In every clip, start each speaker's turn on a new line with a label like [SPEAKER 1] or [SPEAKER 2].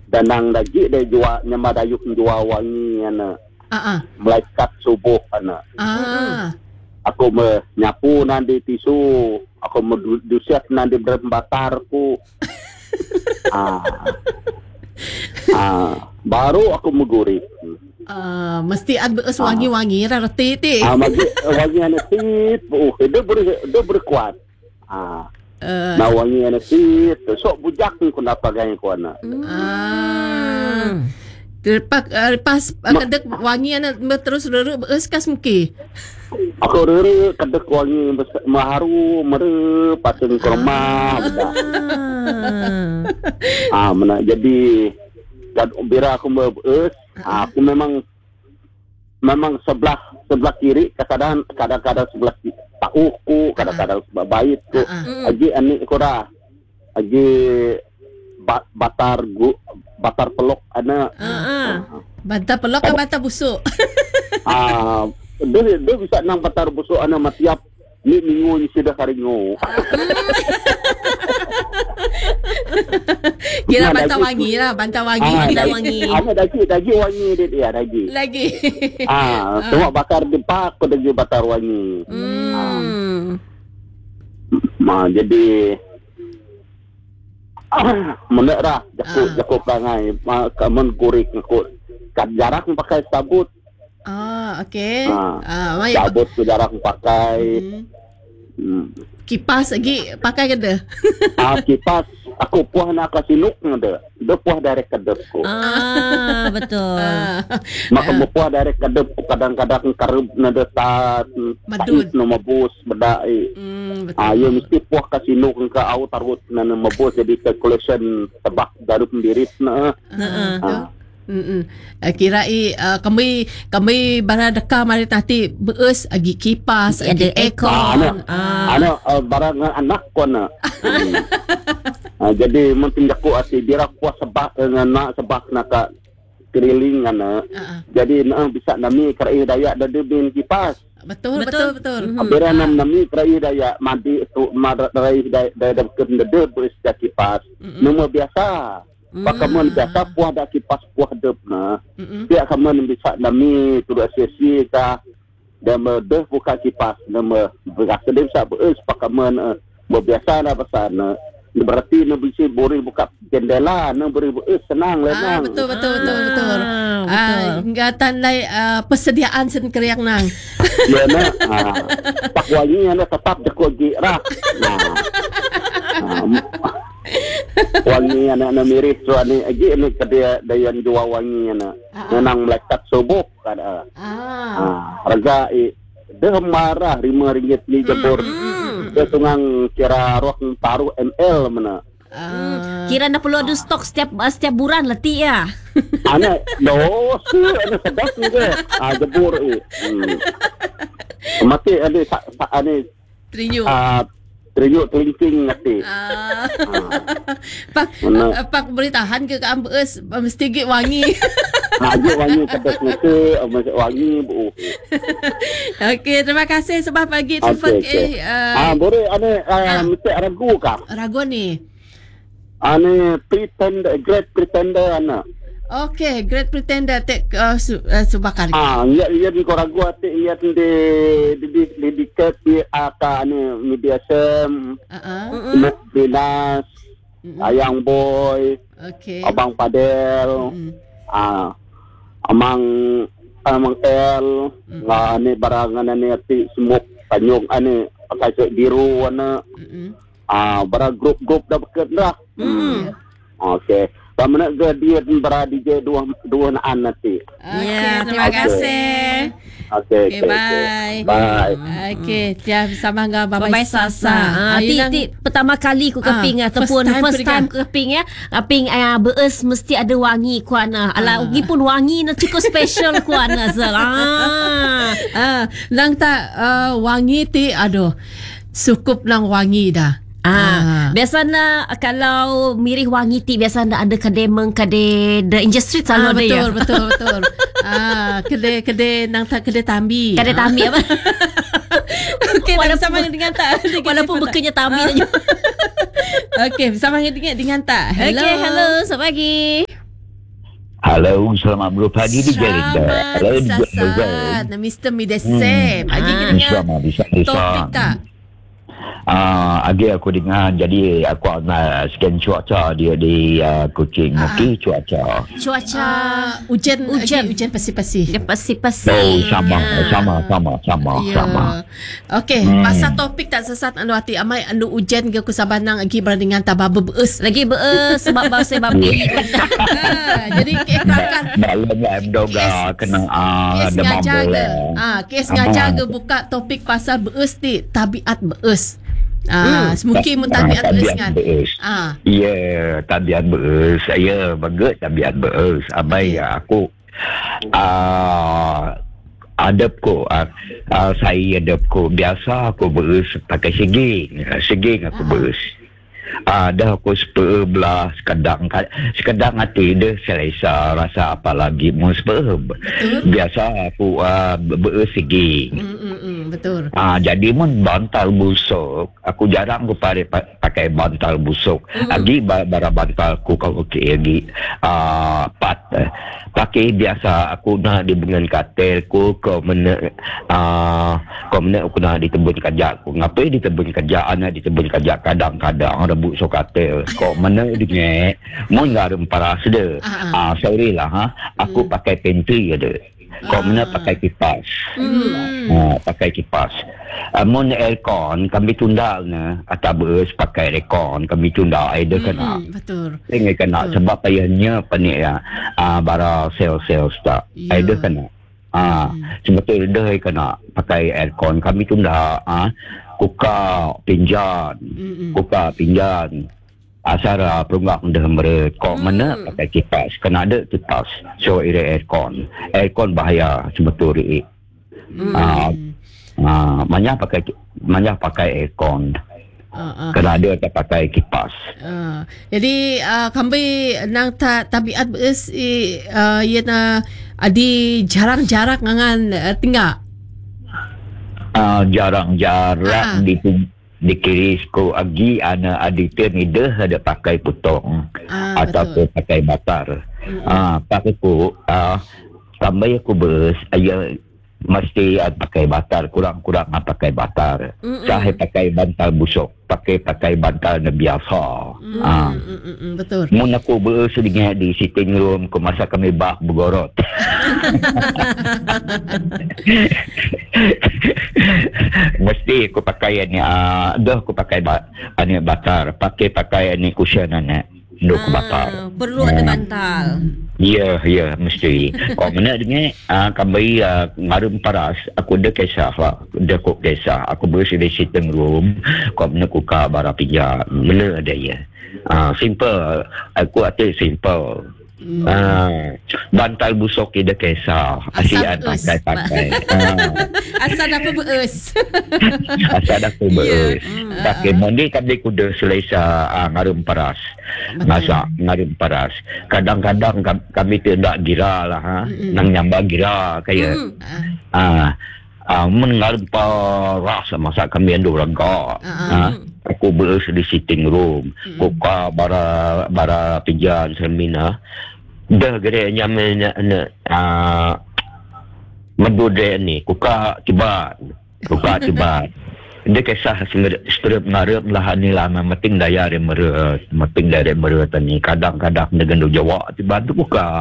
[SPEAKER 1] danang lagi dia jual nyama dayuk jual wangi ana. Malaikat subuh ana. Aku menyapu nanti tisu, aku mendusiat nanti berbatarku. Baru aku meguri.
[SPEAKER 2] Mesti ada wangi-wangi rarti ti.
[SPEAKER 1] Magi wangi ana tit, dia berkuat. Nah wangi ana tit, sok bujak ku napa gaya ku ana.
[SPEAKER 2] Pas kedek wangi ana terus rere beus kas muki.
[SPEAKER 1] Aku rere kedek wangi maharu mere patun ke rumah. Mana jadi dan bila aku beus, aku memang sebelah kiri kadang-kadang sebelah tahuku, kadang-kadang sebelah baitku. Aji ani kura. Aji batar pelok ana.
[SPEAKER 2] Batar pelok ke batar busuk?
[SPEAKER 1] Dia bisa nang batar busuk ana matiap ni minggu ni sudah haringo.
[SPEAKER 2] Kira bantal wangi lah, bantal wangi.
[SPEAKER 1] Ana dagi wangi dia dagi.
[SPEAKER 2] Lagi.
[SPEAKER 1] Cuma bakar dempak ko dagi batar wangi. Jadi menerah jakuk perangai kamen kurik ngikut jarak pakai sabut.
[SPEAKER 2] Okey.
[SPEAKER 1] Sabut tu jarak pakai.
[SPEAKER 2] Kipas lagi pakai ke dah?
[SPEAKER 1] Kipas aku puah nak kasinuk ngada. Dia puah dari kedep ko.
[SPEAKER 3] Betul.
[SPEAKER 1] Maka puah dari kedep kadang-kadang kareb nada tat
[SPEAKER 2] madud
[SPEAKER 1] no mabus bedai. Ya mesti puah kasinuk ke au tarut nana mabus jadi calculation tebak daru pendirit na.
[SPEAKER 2] Kira kami bara deka mari tadi beus agi kipas ada aircon
[SPEAKER 1] barang anak ko na. Jadi mungkin aku asi dira puas sebab nak sebab nak keliling ana. Jadi bisa nami kerai daya dade bin kipas.
[SPEAKER 2] Betul.
[SPEAKER 1] Abira nami kerai daya mandi tu marai daya dade beus kipas. Nama biasa. Pakaman biasa puah dak kipas puah dep na. Dia kaman bisa nami tu sesi ka dan deh buka kipas nama berasa dia bisa beus pakaman biasa na pasana. Berarti nak bisa boleh buka jendela, nak boleh beus senang lenang.
[SPEAKER 2] Betul. Ingatan lai persediaan sen keriang nang.
[SPEAKER 1] Ya na. Pak wangi ana tetap jeko girah. Wangi anak miris tu ani kedai dayan jual wangi anak menang melekat subuh kada. Harga dia marah RM5 ni jebur. Dia tungang kira roh taruh ML mana.
[SPEAKER 3] Kira nak perlu ada stok setiap bulan lah ti ya.
[SPEAKER 1] Anak dos ana sedap ni ke. Jebur mati ada ani
[SPEAKER 2] trinyu.
[SPEAKER 1] Terinuk kelingking nanti.
[SPEAKER 2] Pak boleh tahan ke ambeus mesti gig wangi.
[SPEAKER 1] Aje wangi kedek muka, wangi bu.
[SPEAKER 2] Okey, terima kasih sebab pagi telefon
[SPEAKER 1] ke. Boleh ada mesti ragu kah?
[SPEAKER 2] Ragu ni.
[SPEAKER 1] Ane great pretender ana.
[SPEAKER 2] Okay, Great Pretender tek subakar.
[SPEAKER 1] Ia di koragu ate ia di dekat di aka ane media sem. Binas, Ayang Boy, Abang Padel, Amang El, ane barangan ane ati semuk tanyong ane pakai biru ane. Bara grup dah bekerja dah. Okay. Pamana dia berada di dua naan nanti.
[SPEAKER 2] Terima kasih.
[SPEAKER 1] Okay, bye.
[SPEAKER 2] Okay, dia bersama dengan Babai Sasa.
[SPEAKER 3] Ti pertama kali ku keping ataupun first time ku keping ya. Keping beus mesti ada wangi ku ana. Ala ugi pun wangi na cukup special ku ana.
[SPEAKER 2] Lang tak wangi ti aduh. Cukup lang wangi dah.
[SPEAKER 3] Biasanya kalau mirih wangi ti biasanya ada kedai the industry selalu ada ya.
[SPEAKER 2] Betul. Kedai nang tak kedai tambi.
[SPEAKER 3] Kedai tambi apa?
[SPEAKER 2] Okey, bersama dengan tak.
[SPEAKER 3] Walaupun bekerja tambi saja.
[SPEAKER 2] Okey, bersama dengan tak.
[SPEAKER 3] Hello. Okey, hello. Selamat pagi.
[SPEAKER 4] Halo, selamat berpagi di Gerida. Halo,
[SPEAKER 2] Selamat Mr. Midesem. Lagi dengar topik tak?
[SPEAKER 4] Agi aku dengar, jadi aku nak scan cuaca dia di Kuching. Okey, cuaca
[SPEAKER 2] Hujan pasi-pasi.
[SPEAKER 3] Dia pasi-pasi.
[SPEAKER 4] Sama.
[SPEAKER 2] Okey, pasal topik tak sesat anu hati amai anu hujan ke kusabanang lagi berandingan tabah beus.
[SPEAKER 3] Lagi beus sebab bahasa babi.
[SPEAKER 2] Jadi kekalkan
[SPEAKER 4] malam lah doga kena demam bola.
[SPEAKER 2] Kes ngajar ke buka topik pasal beus ni, tabiat beus. Mungkin mun tabiat beus kan.
[SPEAKER 4] Ya, tabiat beus. Saya bagus tabiat beus. Abai aku adabku saya adabku biasa aku beus pakai seging aku beus. Dah aku 11 sekadang hati dia selesa rasa apa lagi mau biasa aku beus seging.
[SPEAKER 2] Betul.
[SPEAKER 4] Jadi mun bantal busuk, aku jarang aku pakai bantal busuk. Lagi bara bantalku kalau lagi pat pakai biasa aku nak di bengan katilku kau mana aku nak di tebun kajak aku. Ngapai di tebun kajak ana di tebun kajak kadang-kadang rebut so katil. Kau mana di mun garam paras dia. Sorry lah aku pakai pantry ada. Kau mana pakai kipas. Pakai kipas. Mun aircon kami tunda na atabus pakai aircon kami tunda ada kena.
[SPEAKER 2] Betul.
[SPEAKER 4] Ini kena sebab payahnya panik bara sel-sel tak. Ada kena. Sebetulnya dah kena pakai aircon kami tunda kuka pinjan. Asara perunggak dah mereka kok mana pakai kipas kena ada kipas so ira aircon bahaya sebetulnya banyak pakai aircon kena ada tak pakai kipas.
[SPEAKER 2] Jadi kami nang tabiat beus iana adi jarang-jarang ngan tinggal
[SPEAKER 4] jarang-jarang dikiris ko agi ana adite ni dah ada pakai putong ataupun pakai batar. Pakai ko tambah aku bers aya mesti pakai batar kurang-kurang pakai batar. Saya pakai bantal busuk, pakai bantal na biasa.
[SPEAKER 2] Betul.
[SPEAKER 4] Mun aku bers di sitting room ko masa kami bak bergorot. Mesti aku pakai ni dah aku pakai ani batar, pakai ni cushion duk batar.
[SPEAKER 3] Perlu ada bantal.
[SPEAKER 4] Ya, mesti. Kau mana dengan kami ngarum paras, aku dah kisah lah. Dah kok kisah. Aku bersih di sitting room, kau mana kuka bara pijak. Mana ada ya. Simple. Aku hati simple. Bantal busuk dia kisah. Asian pakai.
[SPEAKER 2] Asal apa beus.
[SPEAKER 4] Asal aku beus. Pakai mandi kami kuda selesa ngarum paras. Masak ngarum paras. Kadang-kadang kami tidak gira lah nang nyamba gira kaya. Mengarum paras masak kami ando raga. Aku beus di sitting room. Kuka bara pijan semina. Dah gede nyaman medode ni kuka tibat. Dia kisah strip ngarep lah ni lama meting daya dia meting dari merut ni kadang-kadang dengan Jawa tiba tu buka.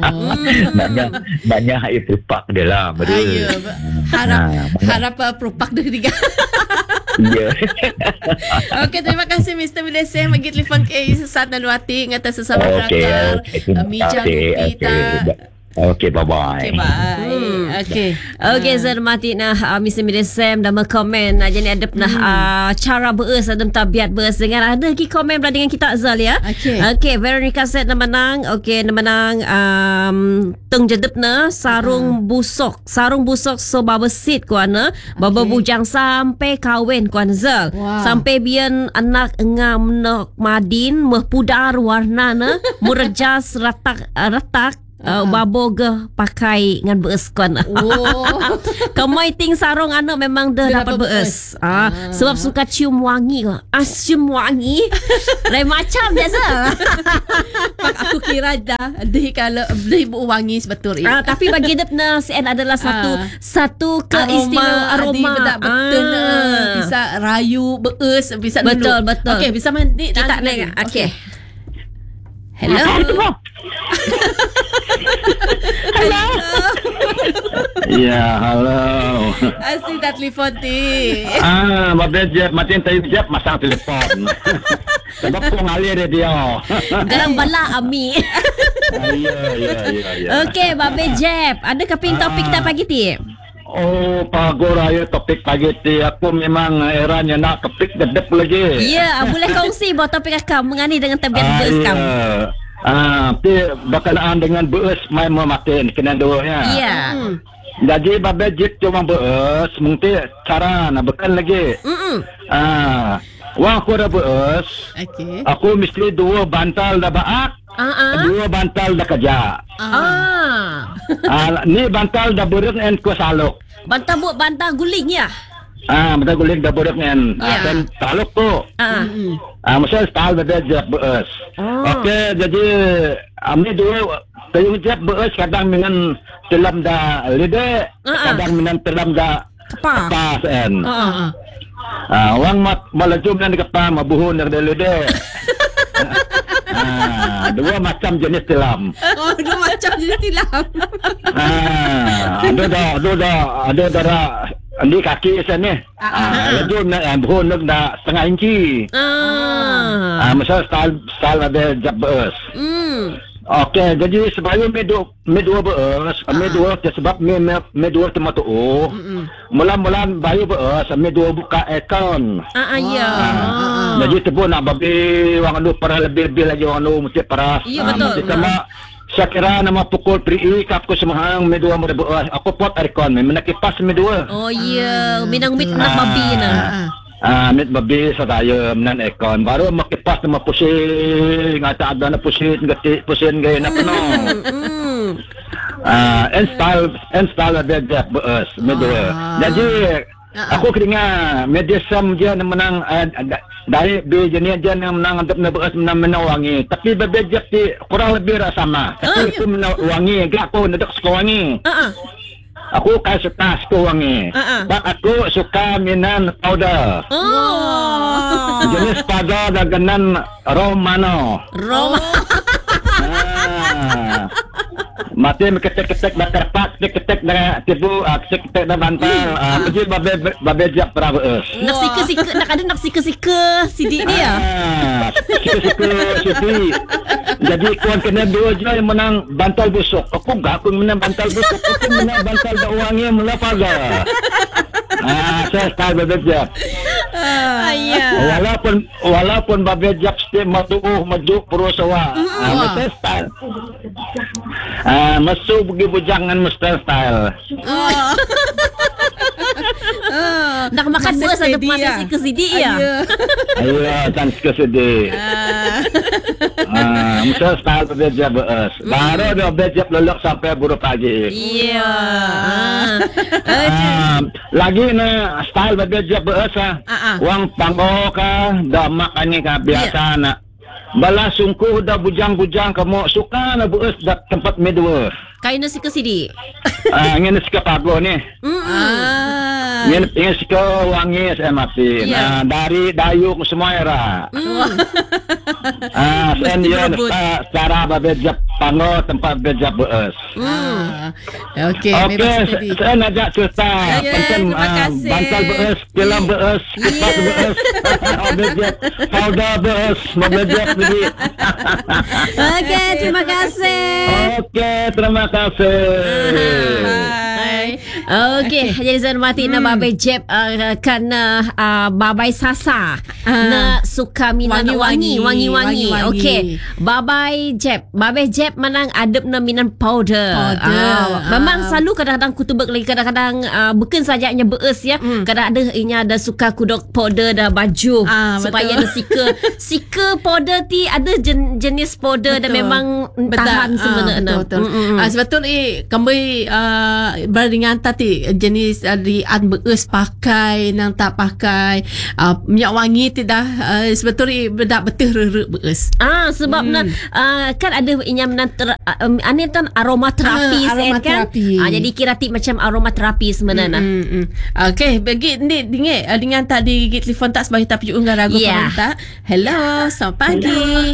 [SPEAKER 4] banyak itu pak dia lah merut.
[SPEAKER 2] Harap perupak dia tiga.
[SPEAKER 4] Ya.
[SPEAKER 2] Okey, terima kasih Mr. Midesem bagi telefon ke sesat dan wati ngata sesama rakar. Mijang kita.
[SPEAKER 4] Okey, bye-bye.
[SPEAKER 3] Okey, Zarmati Mr. Midesem dah komen jadi ada pernah cara beus ada tabiat beus dengan ada lagi komen dengan kita Azal ya. Okey, Veronica set menang. Okey, menang tung jedepna sarung busuk so baba sit kuana baba bujang sampai kahwin kuan Zal. Sampai bian anak ngam nak madin meh pudar warna na murjas retak Baboga pakai ngan beus kon. Kamai ting sarong anak memang dah dapat beus. Sebab suka cium wangi ko. Cium wangi. Lain macam biasa.
[SPEAKER 2] Pak aku kira dah kalau beli bu wangi sebetul.
[SPEAKER 3] Tapi bagi dia na CN adalah satu keistimewaan aroma.
[SPEAKER 2] Betul bisa rayu beus bisa
[SPEAKER 3] betul.
[SPEAKER 2] Okey, bisa mandi
[SPEAKER 3] kita naik. Okey.
[SPEAKER 2] Hello.
[SPEAKER 1] Hello. Ya, halo.
[SPEAKER 2] Asyik dah telefon ti.
[SPEAKER 1] Babejap, matiin tayo jap masang telefon. Sebab ko ngalir dia.
[SPEAKER 3] Garang bala ami.
[SPEAKER 1] Ya.
[SPEAKER 3] Okey, Babe Jeb, ada keping topik kita pagi ti?
[SPEAKER 1] Pagor ayo topik pagi ti. Aku memang eranya nak topik dedep lagi.
[SPEAKER 3] Ya, boleh kongsi buat topik akak mengani dengan tabiat beus kamu.
[SPEAKER 1] Tapi bakalan dengan beus main mematin kena dua ya.
[SPEAKER 3] Ya.
[SPEAKER 1] Jadi babejit cuma beus, mungkin cara nak bekan lagi. Wah aku ada beus.
[SPEAKER 2] Okey.
[SPEAKER 1] Aku mesti 2 bantal dah baak. 2 bantal dah kerja. Ni bantal dah beres en ko salok.
[SPEAKER 3] Bantal buat bantal guling ya.
[SPEAKER 1] Bantal guling dah beres en. Dan salok tu. Masa style babejit beus. Okey, jadi amni 2 kayu jap beus kadang dengan telam dah lede, kadang dengan telam dah kepas en. Wang malaju dengan kepas mabuhun dari lede. 2 macam jenis tilam.
[SPEAKER 2] 2 macam jenis tilam.
[SPEAKER 1] Ada darah di kaki sana. Laju nak buhun nak setengah inci. Masa style ada jab beus. Okey, jadi sebelum me dua beus, me dua sebab me dua tema tu. Mula-mula bayu beus, me dua buka akaun.
[SPEAKER 3] Ya.
[SPEAKER 1] Jadi tu pun nak babi wang anu para lebih lagi wang anu mesti paras.
[SPEAKER 3] Ya betul.
[SPEAKER 1] Mesti sama saya kira nama pukul pri kap ko semahang me dua mo beus. Aku pot akaun me menakipas me dua.
[SPEAKER 3] Oh iya, minang mit nak babi na.
[SPEAKER 1] Mit babi sadaya menan ekon baru makipas nama pusing ngata ada na pusing gati pusing gay na pano. Install ada beus medua. Jadi aku keringa mediasam dia menang dari jenis dia yang menang untuk beus menang wangi. Tapi babejap ti kurang lebih sama. Tapi itu menang wangi gak aku nak suka wangi. Aku suka wangi. Sebab aku suka minan powder. Jenis powder dengan Romano. Mati ketek-ketek bakar pak, ketek dah tipu, ketek dah bantal. Jadi babejap prabeus.
[SPEAKER 3] Nak sika-sika, nak ada nak sika-sika sidik dia.
[SPEAKER 1] Sika-sika sidik. Jadi kuan kena 2 je yang menang bantal busuk. Aku menang bantal busuk. Aku menang bantal dah wangi mula pagar. Saya style babejap. Walaupun babejap setiap maju perusahaan. Saya style. Masuk pergi bujangan mesti style.
[SPEAKER 3] Nak makan beus ada masa sika sidik ya.
[SPEAKER 1] Ayo tan sika sidik. Mesti style babejap beus. Baru dia babejap lelok sampai buru pagi.
[SPEAKER 3] Iya.
[SPEAKER 1] Lagi na style babejap beus wang pango ka dah makan ni ka biasa nak. Bala sungkuh dah bujang-bujang kamu suka na beus dah tempat medua.
[SPEAKER 3] Kain na sika sidik.
[SPEAKER 1] Ingin sika pago ni. Ingin sika wangi saya mati. Dari dayung semua era. Saya cara babejap pango tempat babejap beus.
[SPEAKER 2] Okey,
[SPEAKER 1] saya nak cerita tentang bantal beus, tilam beus, kipas beus, babejap powder beus, babejap ni.
[SPEAKER 3] Okey, terima kasih.
[SPEAKER 1] Okey, terima kasih.
[SPEAKER 2] Bye.
[SPEAKER 3] Okey, jadi Zan Mati na babai Jeb kerana babai Sasa na suka minan wangi. Okey, babai Jeb menang adep na minan powder. Memang selalu kadang-kadang kutubek lagi kadang-kadang bukan sajanya beus ya. Kadang ada inya ada suka kudok powder dah baju supaya ada sika powder ti ada jenis powder dan memang tahan sebenarnya.
[SPEAKER 2] Sebetulnya kembali berdingan tadi jenis di beus pakai nang tak pakai minyak wangi tidak sebetulnya bedak betul beus.
[SPEAKER 3] Sebab kan ada inya ane kan aromaterapi kan. Jadi kira ti macam aromaterapi sebenarnya.
[SPEAKER 2] Okey, bagi ni dengan tadi gigit telefon tak sebagai tapi unggah ragu komentar. Hello, selamat pagi.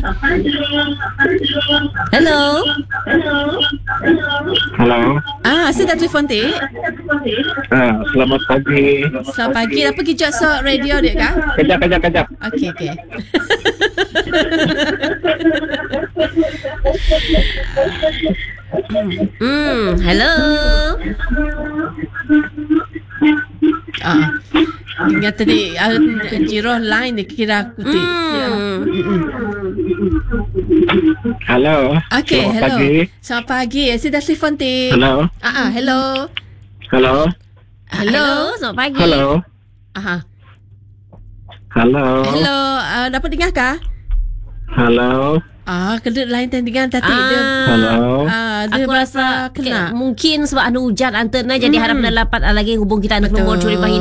[SPEAKER 3] Hello.
[SPEAKER 2] Saya dah telefon ti.
[SPEAKER 1] Selamat pagi.
[SPEAKER 2] Selamat pagi. Apa kijak so radio dia kah?
[SPEAKER 1] Kejap.
[SPEAKER 2] Okey.
[SPEAKER 3] Hello.
[SPEAKER 2] Ingat tadi jiroh line dia kira aku ti.
[SPEAKER 1] Halo.
[SPEAKER 2] Okey,
[SPEAKER 1] Selamat
[SPEAKER 2] hello.
[SPEAKER 1] pagi.
[SPEAKER 2] Selamat pagi. Saya dah telefon ti.
[SPEAKER 1] Hello.
[SPEAKER 2] Hello.
[SPEAKER 3] Hello, selamat pagi.
[SPEAKER 1] Hello.
[SPEAKER 2] Hello. Dapat dengar kah?
[SPEAKER 1] Halo.
[SPEAKER 2] Kedut lain dengan tadi dia.
[SPEAKER 1] Halo.
[SPEAKER 2] Dia
[SPEAKER 3] Aku rasa
[SPEAKER 2] kena.
[SPEAKER 3] mungkin sebab anu hujan antena jadi harap dapat lagi hubung kita untuk nombor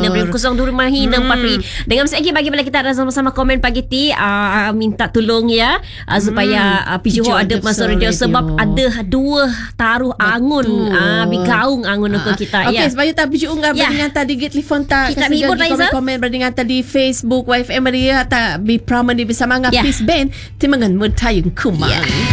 [SPEAKER 3] 2556 dengan sekali bagi bila kita ada sama-sama komen pagi ti minta tolong ya supaya PJO ada masuk radio sebab ada dua taruh angun bigaung angun untuk kita
[SPEAKER 2] ya. Okey, sebab tak PJO ngah dengan tadi git telefon tak
[SPEAKER 3] kita mibur
[SPEAKER 2] komen berdingan tadi Facebook YFM dia tak bi pramen di bersama ngah peace band timangan mutayung kumang.